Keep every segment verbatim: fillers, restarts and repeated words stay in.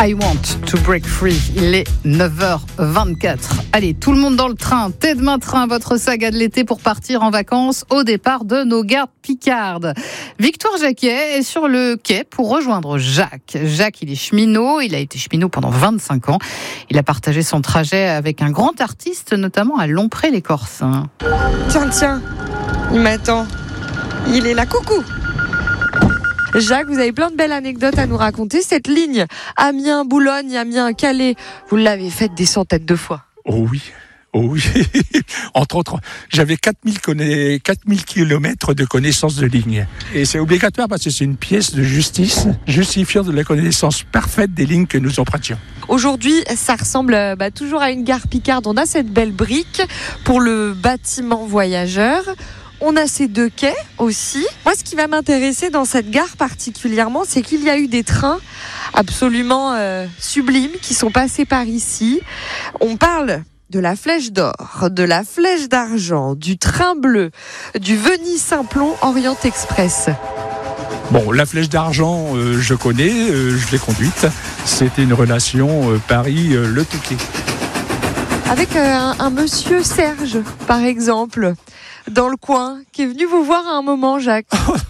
I want to break free. Il est neuf heures vingt-quatre. Allez, tout le monde dans le train. Tête main train, votre saga de l'été pour partir en vacances au départ de nos gares picardes. Victoire Jacquet est sur le quai pour rejoindre Jacques. Jacques, il est cheminot. Il a été cheminot pendant vingt-cinq ans. Il a partagé son trajet avec un grand artiste, notamment à Lompré-les-Corsins. Tiens, tiens, il m'attend. Il est là, coucou. Jacques, vous avez plein de belles anecdotes à nous raconter. Cette ligne Amiens, Boulogne, Amiens, Calais, vous l'avez faite des centaines de fois. Oh oui, oh oui. Entre autres, j'avais quatre mille, conna... quatre mille kilomètres de connaissance de ligne. Et c'est obligatoire parce que c'est une pièce de justice justifiant de la connaissance parfaite des lignes que nous empruntions. Aujourd'hui, ça ressemble bah, toujours à une gare picarde. On a cette belle brique pour le bâtiment voyageur. On a ces deux quais aussi. Moi, ce qui va m'intéresser dans cette gare particulièrement, c'est qu'il y a eu des trains absolument euh, sublimes qui sont passés par ici. On parle de la Flèche d'Or, de la Flèche d'Argent, du train bleu, du Venise-Saint-Plon Orient Express. Bon, la Flèche d'Argent, euh, je connais, euh, je l'ai conduite. C'était une relation euh, Paris-Le Touquet. Avec euh, un, un monsieur Serge, par exemple, dans le coin, qui est venu vous voir à un moment, Jacques.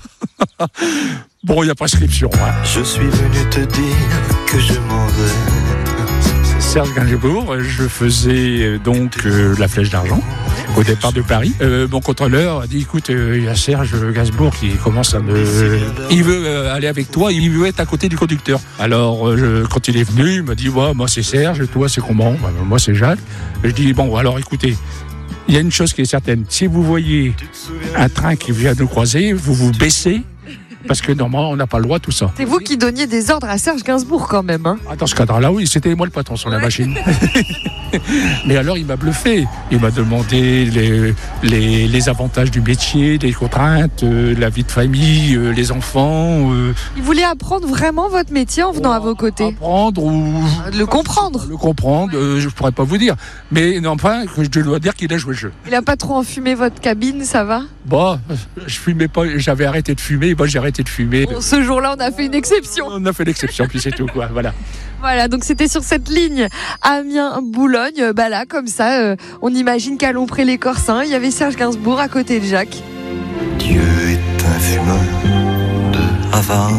Bon, il y a prescription. Hein. Je suis venu te dire que je m'en vais. Serge Gainsbourg, je faisais donc euh, la Flèche d'Argent au départ de Paris. Euh, mon contrôleur a dit, écoute, il euh, y a Serge Gainsbourg qui commence à me... Il veut euh, aller avec toi, il veut être à côté du conducteur. Alors, euh, je, quand il est venu, il m'a dit, ouais, moi c'est Serge, toi c'est comment? Bah, moi c'est Jacques. Et je dis, bon, alors écoutez, il y a une chose qui est certaine. Si vous voyez un train qui vient nous croiser, vous vous baissez, parce que normalement, on n'a pas le droit, tout ça. C'est vous qui donniez des ordres à Serge Gainsbourg quand même. Hein. Ah, dans ce cadre-là, oui, c'était moi le patron sur la ouais. machine. Mais alors, il m'a bluffé. Il m'a demandé les, les, les avantages du métier, les contraintes, euh, la vie de famille, euh, les enfants. Euh... Il voulait apprendre vraiment votre métier en venant oh, à vos côtés. Apprendre ou... Le comprendre. Le comprendre, euh, je ne pourrais pas vous dire. Mais non, enfin, je dois dire qu'il a joué le jeu. Il n'a pas trop enfumé votre cabine, ça va? Bon, je fumais pas, j'avais arrêté de fumer, bon, j'ai arrêté de fumer. Bon, ce jour-là, on a fait une exception. On a fait l'exception, puis c'est tout, quoi, voilà. Voilà, donc c'était sur cette ligne Amiens-Boulogne, bah là, comme ça, euh, on imagine qu'à Lompré-les-Corsins, il y avait Serge Gainsbourg à côté de Jacques. Dieu est un fumeur de Havane.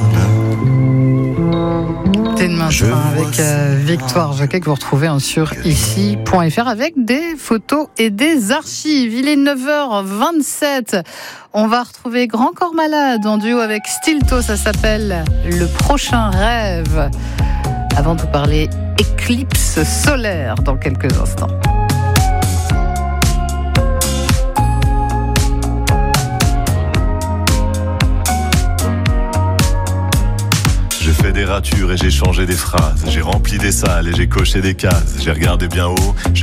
T'es de main avec euh, Victoire Jacquet que vous retrouvez hein, sur ici point f r avec des photos et des archives. Il est neuf heures vingt-sept. On va retrouver Grand Corps Malade en duo avec Stilto. Ça s'appelle Le Prochain Rêve. Avant de vous parler éclipse solaire dans quelques instants. J'ai fait des ratures et j'ai changé des phrases. J'ai rempli des salles et j'ai coché des cases. J'ai regardé bien haut, j'ai